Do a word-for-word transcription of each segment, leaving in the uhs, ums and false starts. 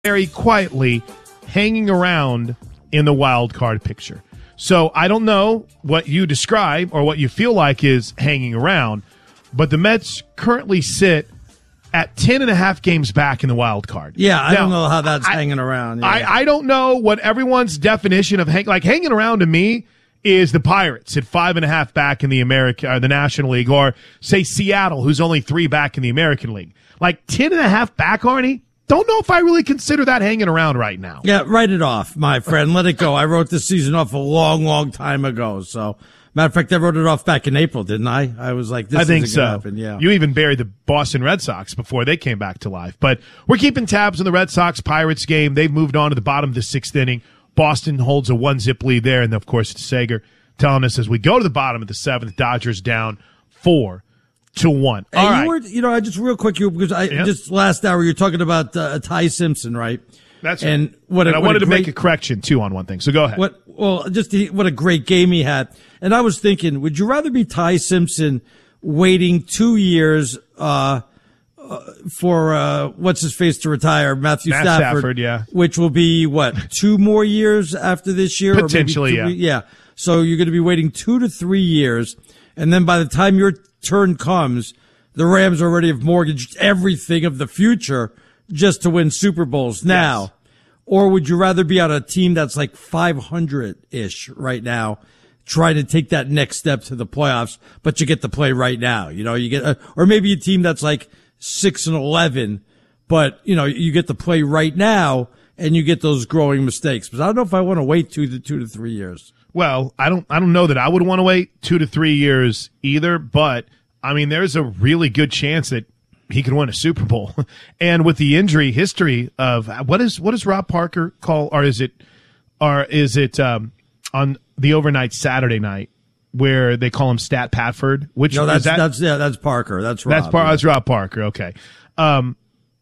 very quietly hanging around in the wild card picture. So I don't know what you describe or what you feel like is hanging around, but the Mets currently sit at ten and a half games back in the wild card. Yeah, I now, don't know how that's I, hanging around. Yeah. I, I don't know what everyone's definition of hang, like hanging around to me is the Pirates at five and a half back in the American or the National League, or say Seattle, who's only three back in the American League. Like ten and a half back, Arnie. Don't know if I really consider that hanging around right now. Yeah, write it off, my friend. Let it go. I wrote this season off a long, long time ago. So, matter of fact, I wrote it off back in April, didn't I? I was like, this I think isn't so. gonna happen. Yeah. You even buried the Boston Red Sox before they came back to life. But we're keeping tabs on the Red Sox-Pirates game. They've moved on to the bottom of the sixth inning. Boston holds a one-zip lead there. And, of course, it's Sager telling us as we go to the bottom of the seventh, Dodgers down four to one. Hey, All you right. were, you know, I just real quick, you because I Yeah. just last hour you're talking about uh, Ty Simpson, right? That's and right. what a, and I what wanted a to great, make a correction, too, on one thing. So go ahead. What? Well, just he, what a great game he had. And I was thinking, would you rather be Ty Simpson waiting two years uh, uh for uh what's his face to retire, Matthew Matt Stafford, Stafford, yeah. which will be what two more years after this year, Potentially, or maybe yeah. yeah. So you're going to be waiting two to three years, and then by the time your turn comes, the Rams already have mortgaged everything of the future just to win Super Bowls now. Yes. Or would you rather be on a team that's like five hundred-ish right now, trying to take that next step to the playoffs, but you get to play right now? You know, you get, a, or maybe a team that's like six and eleven, but you know, you get to play right now and you get those growing mistakes. But I don't know if I want to wait two to two to three years. Well, I don't, I don't know that I would want to wait two to three years either, but I mean, there's a really good chance that he could win a Super Bowl. And with the injury history of what is, what does Rob Parker call, or is it, or is it, um, on the overnight Saturday night where they call him Stat Patford? Which No, that's, is that, that's, yeah, that's Parker. That's Rob. That's, Par- that's Rob Parker. Okay. Um,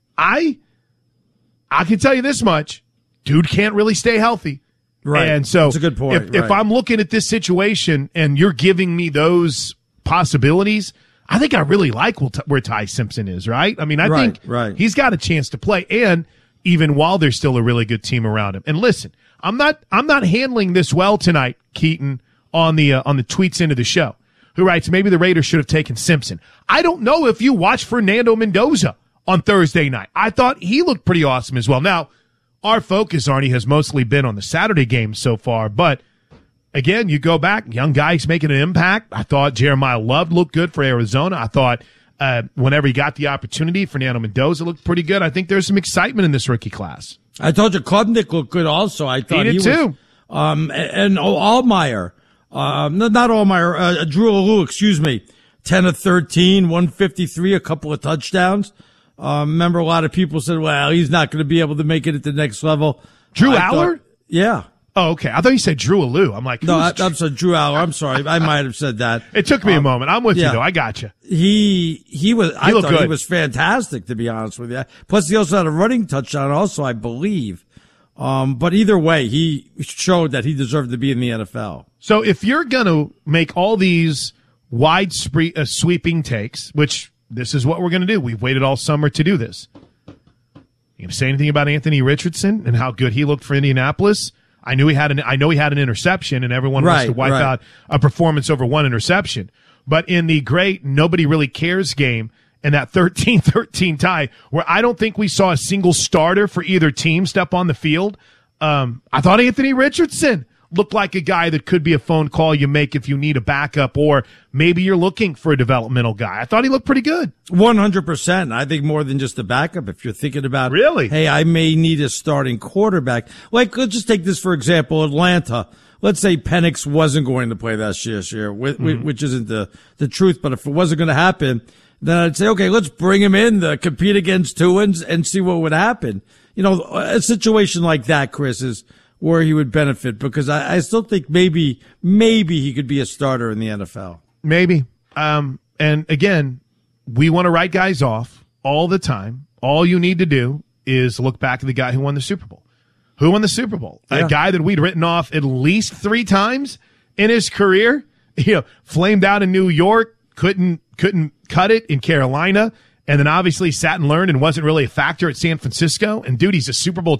I, I can tell you this much. Dude can't really stay healthy. Right. And so that's a good point. If, right. if I'm looking at this situation and you're giving me those possibilities, I think I really like where Ty Simpson is, right? I mean, I right, think right. he's got a chance to play, and even while there's still a really good team around him. And listen, I'm not I'm not handling this well tonight, Keaton, on the uh, on the tweets into the show, who writes, maybe the Raiders should have taken Simpson. I don't know if you watched Fernando Mendoza on Thursday night. I thought he looked pretty awesome as well. Now, our focus, Arnie, has mostly been on the Saturday games so far, but again, you go back, young guys making an impact. I thought Jeremiah Love looked good for Arizona. I thought uh, whenever he got the opportunity, Fernando Mendoza looked pretty good. I think there's some excitement in this rookie class. I told you Klubnik looked good also. I thought he did he too. Was, um, and, and Allmeyer, um, not Allmeyer, uh, Drew Alou, excuse me, ten of thirteen, one fifty-three, a couple of touchdowns. Um, remember a lot of people said, well, he's not going to be able to make it at the next level. Drew I Aller? thought, yeah. Oh, okay. I thought you said Drew Alou. I'm like, No, I, who's I'm sorry, Drew Aller. I'm sorry. I might have said that. It took me um, a moment. I'm with yeah. you, though. I got you. He, he was, I looked thought he good. was fantastic, to be honest with you. Plus, he also had a running touchdown also, I believe. Um, but either way, he showed that he deserved to be in the N F L. So if you're going to make all these wide spre- uh, sweeping takes, which this is what we're going to do. We've waited all summer to do this. You going to say anything about Anthony Richardson and how good he looked for Indianapolis? I knew he had an, I know he had an interception, and everyone wants Right, to wipe right. out a performance over one interception. But in the great nobody really cares game, and that thirteen thirteen tie, where I don't think we saw a single starter for either team step on the field, um, I thought Anthony Richardson looked like a guy that could be a phone call you make if you need a backup, or maybe you're looking for a developmental guy. I thought he looked pretty good. one hundred percent. I think more than just a backup. If you're thinking about, Really? hey, I may need a starting quarterback. Like, let's just take this, for example, Atlanta. Let's say Penix wasn't going to play that year, which, mm-hmm. which isn't the, the truth, but if it wasn't going to happen, then I'd say, okay, let's bring him in to compete against Tuins and see what would happen. You know, a situation like that, Chris, is where he would benefit, because I, I still think maybe, maybe he could be a starter in the N F L. Maybe. Um, and again, we want to write guys off all the time. All you need to do is look back at the guy who won the Super Bowl. Who won the Super Bowl? Yeah. A guy that we'd written off at least three times in his career, you know, flamed out in New York, couldn't, couldn't cut it in Carolina, and then obviously sat and learned and wasn't really a factor at San Francisco. And dude, he's a Super Bowl